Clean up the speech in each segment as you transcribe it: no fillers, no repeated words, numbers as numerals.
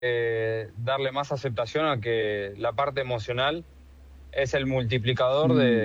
darle más aceptación a que la parte emocional es el multiplicador Mm,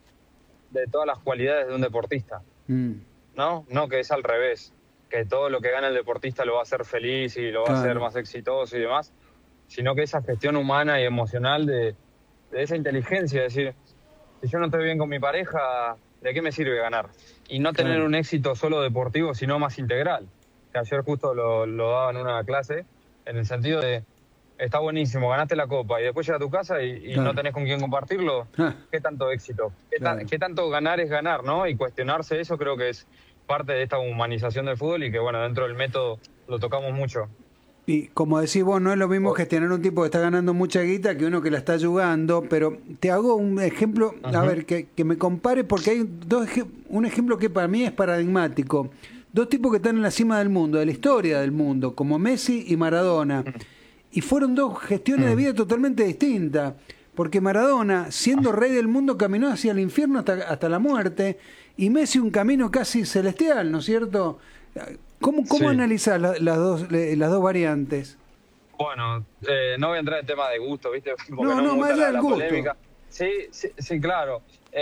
de todas las cualidades de un deportista, mm, ¿no? No que es al revés, que todo lo que gana el deportista lo va a hacer feliz y lo va a hacer claro, más exitoso y demás, sino que esa gestión humana y emocional de esa inteligencia, es decir, si yo no estoy bien con mi pareja, ¿de qué me sirve ganar? Y no tener claro. un éxito solo deportivo, sino más integral. Que ayer justo lo daba en una clase, en el sentido de, está buenísimo, ganaste la copa y después llegas a tu casa y no Claro. tenés con quién compartirlo, Ah, ¿qué tanto éxito? claro. ¿Qué tanto ganar es ganar, no? Y cuestionarse eso creo que es parte de esta humanización del fútbol y que, bueno, dentro del método lo tocamos mucho. Y como decís vos, no es lo mismo O- gestionar un tipo que está ganando mucha guita que uno que la está jugando, pero te hago un ejemplo, a Ujú, ver, que me compare, porque hay un ejemplo que para mí es paradigmático. Dos tipos que están en la cima del mundo, de la historia del mundo, como Messi y Maradona. Y fueron dos gestiones de mm, vida totalmente distintas. Porque Maradona, siendo rey del mundo, caminó hacia el infierno hasta la muerte, y Messi un camino casi celestial, ¿no es cierto? ¿Cómo sí. analizás las dos variantes? Bueno, no voy a entrar en tema de gusto, ¿viste? Porque No, no me no, más gusta allá del la gusto. polémica. Sí, sí, sí, claro.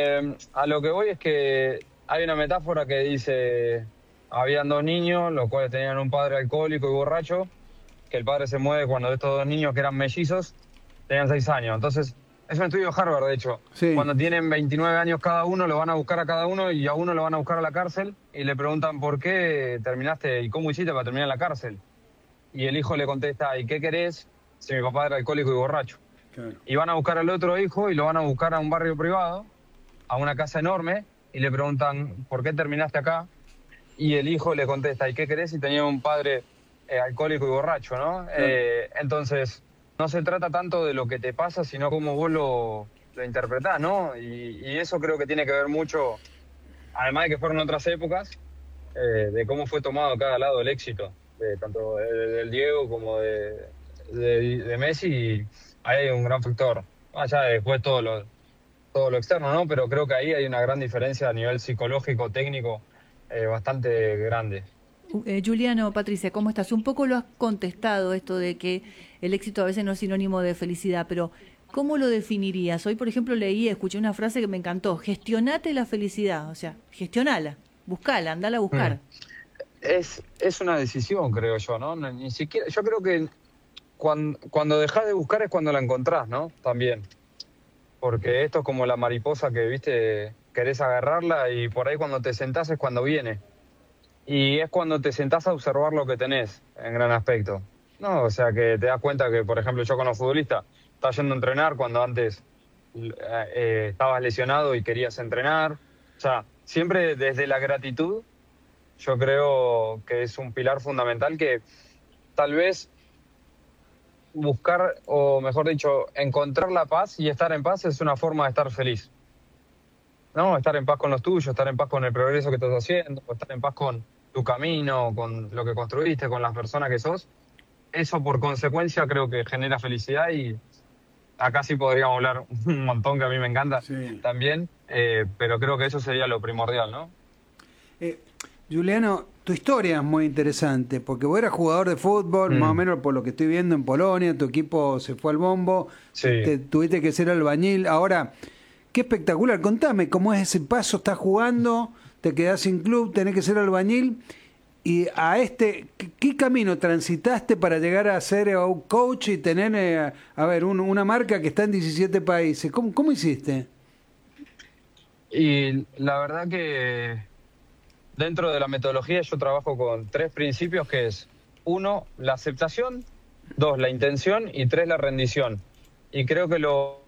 A lo que voy es que hay una metáfora que dice, habían dos niños, los cuales tenían un padre alcohólico y borracho, que el padre se muere cuando estos dos niños, que eran mellizos, tenían 6 años. Entonces, es un estudio de Harvard, de hecho. Sí, Cuando tienen 29 años cada uno, lo van a buscar a cada uno y a uno lo van a buscar a la cárcel y le preguntan por qué terminaste y cómo hiciste para terminar en la cárcel. Y el hijo le contesta, ¿y qué querés si mi papá era alcohólico y borracho? claro. Y van a buscar al otro hijo y lo van a buscar a un barrio privado, a una casa enorme, y le preguntan, ¿por qué terminaste acá? Y el hijo le contesta, ¿y qué querés si tenía un padre alcohólico y borracho, ¿no? Claro. Entonces, no se trata tanto de lo que te pasa, sino cómo vos lo interpretás, ¿no? Y eso creo que tiene que ver mucho, además de que fueron otras épocas, de cómo fue tomado cada lado el éxito, de, tanto del Diego como de Messi, y ahí hay un gran factor. Allá después todo lo externo, ¿no? Pero creo que ahí hay una gran diferencia a nivel psicológico, técnico, bastante grande. Juliano, Patricia, ¿cómo estás? Un poco lo has contestado esto de que el éxito a veces no es sinónimo de felicidad, pero ¿cómo lo definirías? Hoy, por ejemplo, leí, escuché una frase que me encantó, gestionate la felicidad, o sea, gestionala, buscala, andala a Mm. buscar. Es una decisión, creo yo, ¿no? Ni siquiera, yo creo que cuando dejas de buscar es cuando la encontrás, ¿no? También. Porque esto es como la mariposa que, viste, querés agarrarla y por ahí cuando te sentás es cuando viene. Y es cuando te sentás a observar lo que tenés, en gran aspecto. No, o sea, que te das cuenta que, por ejemplo, yo como futbolista, estás yendo a entrenar cuando antes estabas lesionado y querías entrenar. O sea, siempre desde la gratitud, yo creo que es un pilar fundamental que tal vez buscar, o mejor dicho, encontrar la paz y estar en paz es una forma de estar feliz. ¿No? Estar en paz con los tuyos, estar en paz con el progreso que estás haciendo, estar en paz con tu camino, con lo que construiste, con las personas que sos. Eso por consecuencia creo que genera felicidad y acá sí podríamos hablar un montón que a mí me encanta Sí. también, pero creo que eso sería lo primordial, ¿no? Eh, Juliano, tu historia es muy interesante, porque vos eras jugador de fútbol, más o Mm, menos por lo que estoy viendo en Polonia, tu equipo se fue al bombo, sí. tuviste que ser albañil. Ahora, qué espectacular, contame cómo es ese paso, estás jugando, te quedás sin club, tenés que ser albañil, y ¿qué camino transitaste para llegar a ser un coach y tener, a ver, una marca que está en 17 países? ¿Cómo hiciste? Y la verdad que dentro de la metodología yo trabajo con tres principios que es, uno, la aceptación, dos, la intención y tres, la rendición. Y creo que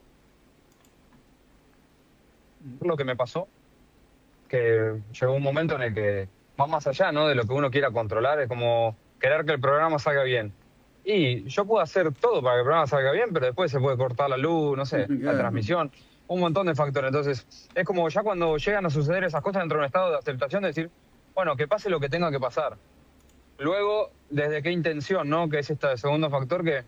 lo que me pasó, que llegó un momento en el que va más allá, ¿no? De lo que uno quiera controlar, es como querer que el programa salga bien. Y yo puedo hacer todo para que el programa salga bien, pero después se puede cortar la luz, no sé, la Claro. transmisión, un montón de factores. Entonces, es como ya cuando llegan a suceder esas cosas dentro de un estado de aceptación, de decir, bueno, que pase lo que tenga que pasar. Luego, desde qué intención, ¿no? Que es este segundo factor que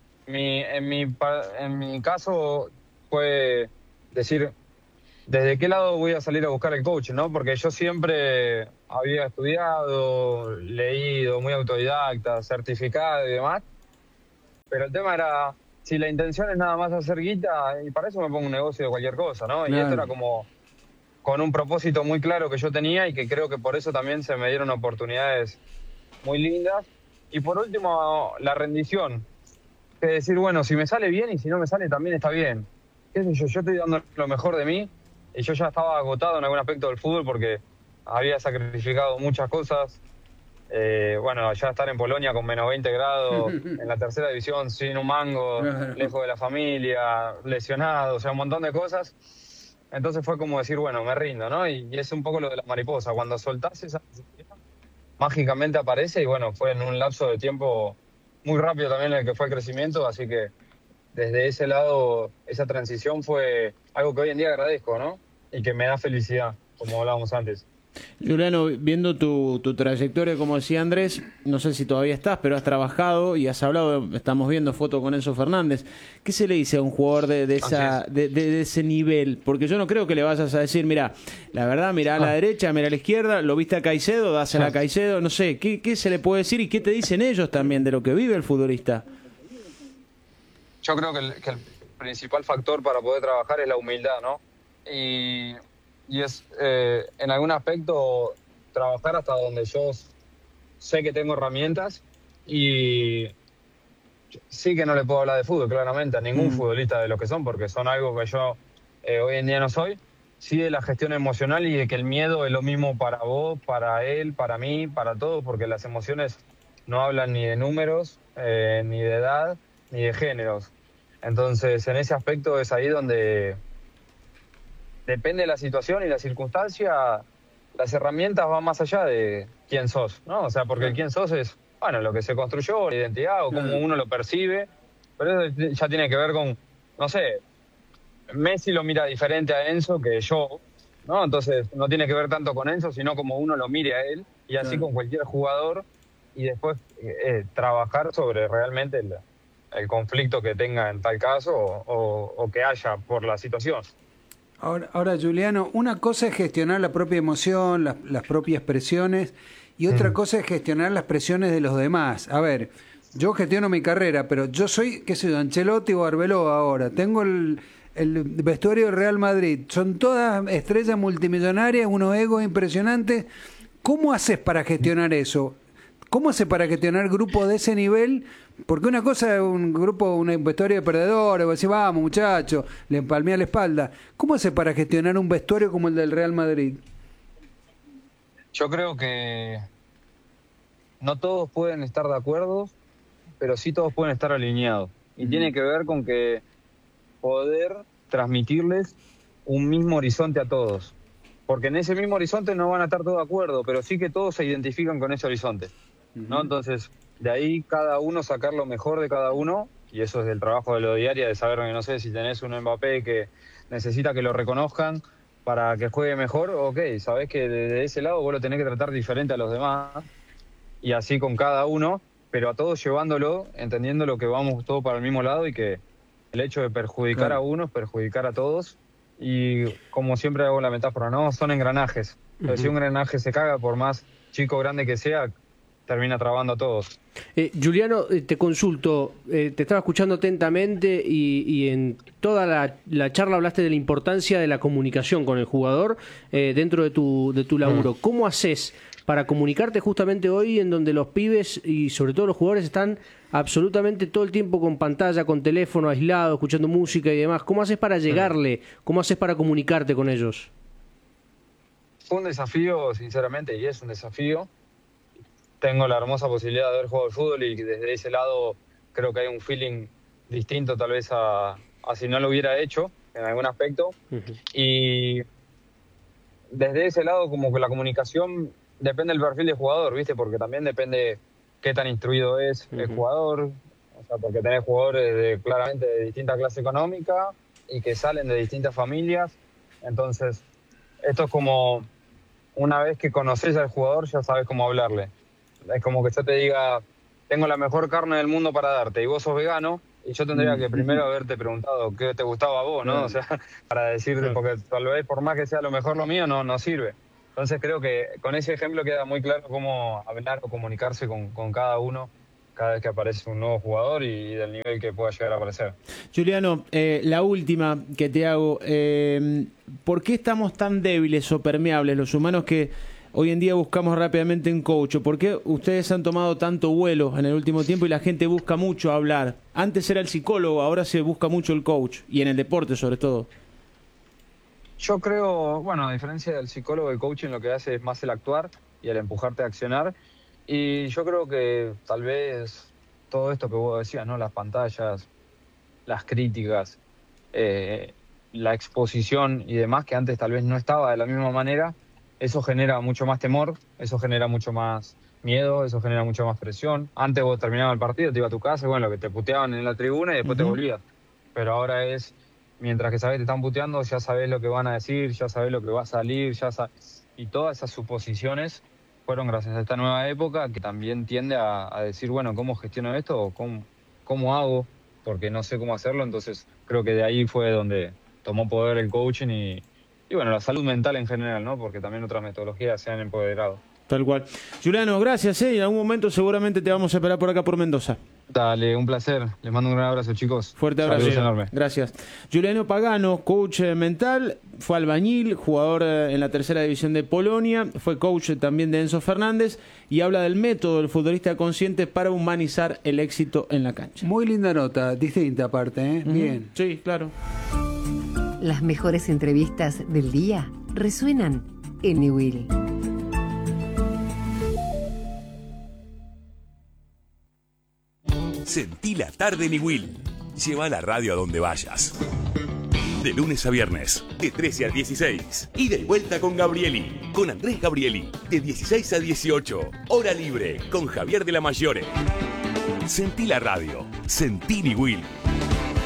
en mi caso fue decir, ¿desde qué lado voy a salir a buscar el coach, no? Porque yo siempre había estudiado, leído, muy autodidacta, certificado y demás, Pero el tema era, si la intención es nada más hacer guita, y para eso me pongo un negocio de cualquier cosa, ¿no? Y esto era como con un propósito muy claro que yo tenía y que creo que por eso también se me dieron oportunidades muy lindas. Y por último, la rendición. Que decir, bueno, si me sale bien y si no me sale también está bien. ¿Qué sé yo? Yo estoy dando lo mejor de mí y yo ya estaba agotado en algún aspecto del fútbol porque había sacrificado muchas cosas. Bueno, ya estar en Polonia con menos 20 grados, en la tercera división sin un mango, lejos de la familia, lesionado, o sea, un montón de cosas. Entonces fue como decir, bueno, me rindo, ¿no? Y es un poco lo de la mariposa. Cuando soltás esa necesidad, mágicamente aparece y bueno, fue en un lapso de tiempo muy rápido también el que fue el crecimiento, así que desde ese lado, esa transición fue algo que hoy en día agradezco, ¿no? Y que me da felicidad, como hablábamos antes. Juliano, viendo tu trayectoria, como decía Andrés, no sé si todavía estás, pero has trabajado y has hablado, estamos viendo fotos con Enzo Fernández. ¿Qué se le dice a un jugador de ese nivel? Porque yo no creo que le vayas a decir, mira, la verdad, mira a la derecha, mira a la izquierda, lo viste a Caicedo, dásela a Caicedo, no sé, ¿qué se le puede decir y qué te dicen ellos también de lo que vive el futbolista? Yo creo que el principal factor para poder trabajar es la humildad, ¿no? Y es, en algún aspecto, trabajar hasta donde yo sé que tengo herramientas y sí que no le puedo hablar de fútbol, claramente, a ningún futbolista de los que son, porque son algo que yo hoy en día no soy. Sí de la gestión emocional y de que el miedo es lo mismo para vos, para él, para mí, para todos, porque las emociones no hablan ni de números, ni de edad, ni de géneros. Entonces, en ese aspecto es ahí donde depende de la situación y la circunstancia, las herramientas van más allá de quién sos, ¿no? O sea, porque el quién sos es, bueno, lo que se construyó, la identidad o cómo uno lo percibe, pero eso ya tiene que ver con, no sé, Messi lo mira diferente a Enzo que yo, ¿no? Entonces, no tiene que ver tanto con Enzo, sino como uno lo mire a él, y así con cualquier jugador, y después trabajar sobre realmente el conflicto que tenga en tal caso o que haya por la situación. Ahora, Juliano, una cosa es gestionar la propia emoción, las propias presiones, y otra cosa es gestionar las presiones de los demás. A ver, yo gestiono mi carrera, pero yo soy, qué sé yo, Ancelotti o Arbeloa ahora. Tengo el vestuario del Real Madrid. Son todas estrellas multimillonarias, unos egos impresionantes. ¿Cómo haces para gestionar eso? ¿Cómo haces para gestionar grupos de ese nivel? Porque una cosa es un grupo, un vestuario de perdedores, vos decís, vamos muchachos, le palmea la espalda. ¿Cómo haces para gestionar un vestuario como el del Real Madrid? Yo creo que no todos pueden estar de acuerdo, pero sí todos pueden estar alineados. Y tiene que ver con que poder transmitirles un mismo horizonte a todos. Porque en ese mismo horizonte no van a estar todos de acuerdo, pero sí que todos se identifican con ese horizonte, ¿no? Entonces, de ahí cada uno sacar lo mejor de cada uno, y eso es el trabajo de lo diario, de saber que, no sé, si tenés un Mbappé que necesita que lo reconozcan para que juegue mejor, ok, sabés que de ese lado vos lo tenés que tratar diferente a los demás, y así con cada uno, pero a todos llevándolo, entendiendo lo que vamos todos para el mismo lado y que el hecho de perjudicar a uno es perjudicar a todos. Y como siempre hago la metáfora, ¿no? Son engranajes. Pero si un engranaje se caga, por más chico o grande que sea, termina trabando a todos. Juliano, te consulto, te estaba escuchando atentamente y en toda la charla hablaste de la importancia de la comunicación con el jugador dentro de tu laburo. ¿Cómo haces para comunicarte justamente hoy en donde los pibes y sobre todo los jugadores están absolutamente todo el tiempo con pantalla, con teléfono aislado, escuchando música y demás? ¿Cómo haces para llegarle? ¿Cómo haces para comunicarte con ellos? Fue un desafío, sinceramente, y es un desafío. Tengo la hermosa posibilidad de haber jugado al fútbol y desde ese lado creo que hay un feeling distinto tal vez a si no lo hubiera hecho en algún aspecto. Y desde ese lado como que la comunicación depende del perfil del jugador, ¿viste? Porque también depende qué tan instruido es el jugador, o sea, porque tenés jugadores claramente de distinta clase económica y que salen de distintas familias. Entonces, esto es como una vez que conoces al jugador ya sabes cómo hablarle. Es como que yo te diga, tengo la mejor carne del mundo para darte y vos sos vegano, y yo tendría que primero haberte preguntado qué te gustaba a vos, ¿no? O sea, para decirte, porque tal vez por más que sea lo mejor lo mío, no sirve. Entonces creo que con ese ejemplo queda muy claro cómo hablar o comunicarse con cada uno cada vez que aparece un nuevo jugador y del nivel que pueda llegar a aparecer. Juliano, la última que te hago, ¿por qué estamos tan débiles o permeables los humanos que hoy en día buscamos rápidamente un coach? ¿Por qué ustedes han tomado tanto vuelo en el último tiempo y la gente busca mucho hablar? Antes era el psicólogo, ahora se busca mucho el coach, y en el deporte sobre todo. Yo creo, bueno, a diferencia del psicólogo, el coaching lo que hace es más el actuar y el empujarte a accionar. Y yo creo que tal vez todo esto que vos decías, ¿no? Las pantallas, las críticas, la exposición y demás, que antes tal vez no estaba de la misma manera, eso genera mucho más temor, eso genera mucho más miedo, eso genera mucho más presión. Antes vos terminabas el partido, te ibas a tu casa, y bueno, lo que te puteaban en la tribuna y después te volvías. Pero ahora es, mientras que sabés que te están puteando, ya sabés lo que van a decir, ya sabés lo que va a salir, y todas esas suposiciones fueron gracias a esta nueva época que también tiende a decir, bueno, ¿cómo gestiono esto? O ¿cómo hago? Porque no sé cómo hacerlo. Entonces creo que de ahí fue donde tomó poder el coaching y bueno, la salud mental en general, ¿no? Porque también otras metodologías se han empoderado. Tal cual. Juliano, gracias, y en algún momento seguramente te vamos a esperar por acá por Mendoza. Dale, un placer. Les mando un gran abrazo, chicos. Fuerte abrazo. Saludos enorme. Gracias. Juliano Pagano, coach mental, fue albañil, jugador en la tercera división de Polonia, fue coach también de Enzo Fernández y habla del método del futbolista consciente para humanizar el éxito en la cancha. Muy linda nota, distinta aparte, ¿eh? Bien. Sí, claro. Las mejores entrevistas del día resuenan en Newell. Sentí la tarde Newell. Lleva la radio a donde vayas. De lunes a viernes, de 13 a 16. Ida y vuelta con Gabrieli, con Andrés Gabrieli, de 16 a 18. Hora libre, con Javier de la Mayore. Sentí la radio. Sentí Newell.